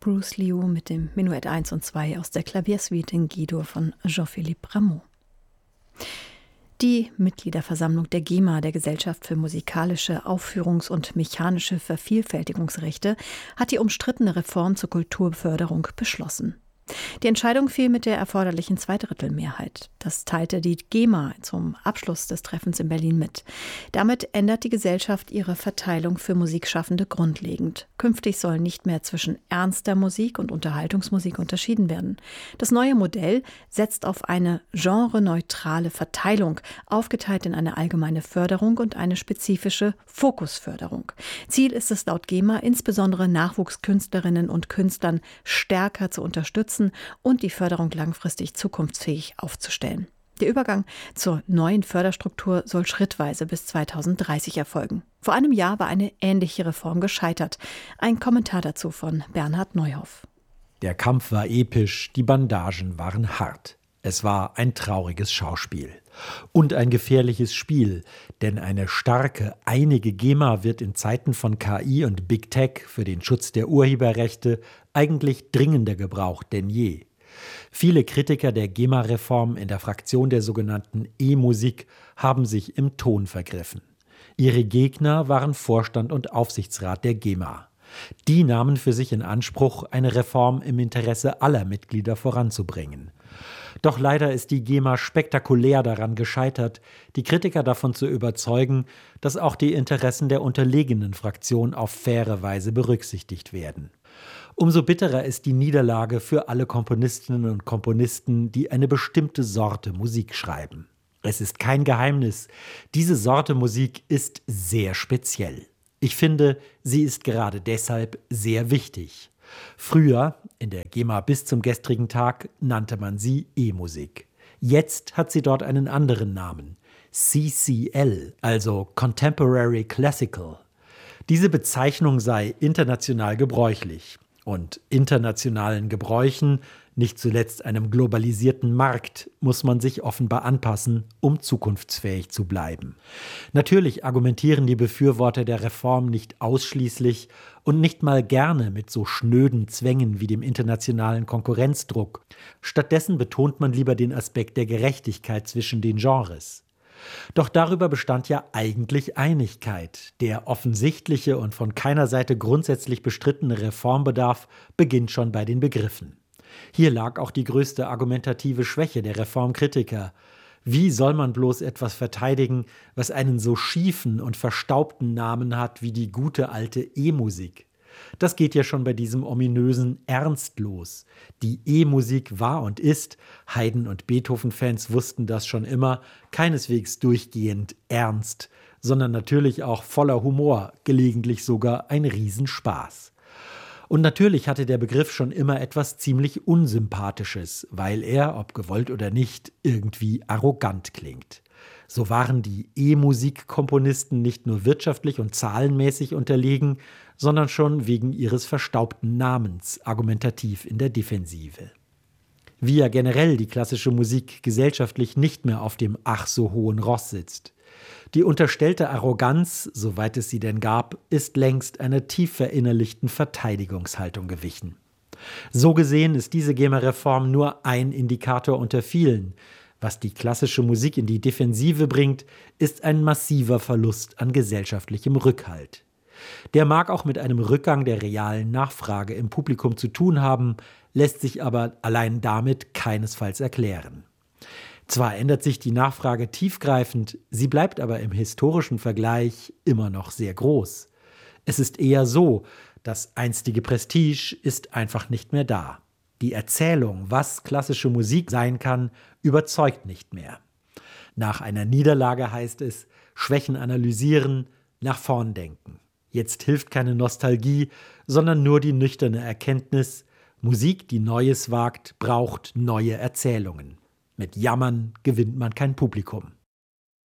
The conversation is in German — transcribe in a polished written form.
Bruce Liu mit dem Menuett 1 und 2 aus der Klaviersuite in G-Dur von Jean-Philippe Rameau. Die Mitgliederversammlung der GEMA, der Gesellschaft für musikalische, Aufführungs- und mechanische Vervielfältigungsrechte, hat die umstrittene Reform zur Kulturförderung beschlossen. Die Entscheidung fiel mit der erforderlichen Zweidrittelmehrheit. Das teilte die GEMA zum Abschluss des Treffens in Berlin mit. Damit ändert die Gesellschaft ihre Verteilung für Musikschaffende grundlegend. Künftig soll nicht mehr zwischen ernster Musik und Unterhaltungsmusik unterschieden werden. Das neue Modell setzt auf eine genreneutrale Verteilung, aufgeteilt in eine allgemeine Förderung und eine spezifische Fokusförderung. Ziel ist es laut GEMA, insbesondere Nachwuchskünstlerinnen und Künstlern stärker zu unterstützen und die Förderung langfristig zukunftsfähig aufzustellen. Der Übergang zur neuen Förderstruktur soll schrittweise bis 2030 erfolgen. Vor einem Jahr war eine ähnliche Reform gescheitert. Ein Kommentar dazu von Bernhard Neuhoff. Der Kampf war episch, die Bandagen waren hart. Es war ein trauriges Schauspiel. Und ein gefährliches Spiel, denn eine starke, einige GEMA wird in Zeiten von KI und Big Tech für den Schutz der Urheberrechte eigentlich dringender gebraucht denn je. Viele Kritiker der GEMA-Reform in der Fraktion der sogenannten E-Musik haben sich im Ton vergriffen. Ihre Gegner waren Vorstand und Aufsichtsrat der GEMA. Die nahmen für sich in Anspruch, eine Reform im Interesse aller Mitglieder voranzubringen. Doch leider ist die GEMA spektakulär daran gescheitert, die Kritiker davon zu überzeugen, dass auch die Interessen der unterlegenen Fraktion auf faire Weise berücksichtigt werden. Umso bitterer ist die Niederlage für alle Komponistinnen und Komponisten, die eine bestimmte Sorte Musik schreiben. Es ist kein Geheimnis, diese Sorte Musik ist sehr speziell. Ich finde, sie ist gerade deshalb sehr wichtig. Früher, in der GEMA bis zum gestrigen Tag, nannte man sie E-Musik. Jetzt hat sie dort einen anderen Namen, CCL, also Contemporary Classical. Diese Bezeichnung sei international gebräuchlich. Und internationalen Gebräuchen, nicht zuletzt einem globalisierten Markt, muss man sich offenbar anpassen, um zukunftsfähig zu bleiben. Natürlich argumentieren die Befürworter der Reform nicht ausschließlich und nicht mal gerne mit so schnöden Zwängen wie dem internationalen Konkurrenzdruck. Stattdessen betont man lieber den Aspekt der Gerechtigkeit zwischen den Genres. Doch darüber bestand ja eigentlich Einigkeit. Der offensichtliche und von keiner Seite grundsätzlich bestrittene Reformbedarf beginnt schon bei den Begriffen. Hier lag auch die größte argumentative Schwäche der Reformkritiker. Wie soll man bloß etwas verteidigen, was einen so schiefen und verstaubten Namen hat wie die gute alte E-Musik? Das geht ja schon bei diesem ominösen Ernst los. Die E-Musik war und ist, Haydn- und Beethoven-Fans wussten das schon immer, keineswegs durchgehend ernst, sondern natürlich auch voller Humor, gelegentlich sogar ein Riesenspaß. Und natürlich hatte der Begriff schon immer etwas ziemlich Unsympathisches, weil er, ob gewollt oder nicht, irgendwie arrogant klingt. So waren die E-Musik-Komponisten nicht nur wirtschaftlich und zahlenmäßig unterlegen, sondern schon wegen ihres verstaubten Namens argumentativ in der Defensive. Wie ja generell die klassische Musik gesellschaftlich nicht mehr auf dem ach so hohen Ross sitzt. Die unterstellte Arroganz, soweit es sie denn gab, ist längst einer tief verinnerlichten Verteidigungshaltung gewichen. So gesehen ist diese GEMA-Reform nur ein Indikator unter vielen. Was die klassische Musik in die Defensive bringt, ist ein massiver Verlust an gesellschaftlichem Rückhalt. Der mag auch mit einem Rückgang der realen Nachfrage im Publikum zu tun haben, lässt sich aber allein damit keinesfalls erklären. Zwar ändert sich die Nachfrage tiefgreifend, sie bleibt aber im historischen Vergleich immer noch sehr groß. Es ist eher so, das einstige Prestige ist einfach nicht mehr da. Die Erzählung, was klassische Musik sein kann, überzeugt nicht mehr. Nach einer Niederlage heißt es, Schwächen analysieren, nach vorn denken. Jetzt hilft keine Nostalgie, sondern nur die nüchterne Erkenntnis, Musik, die Neues wagt, braucht neue Erzählungen. Mit Jammern gewinnt man kein Publikum.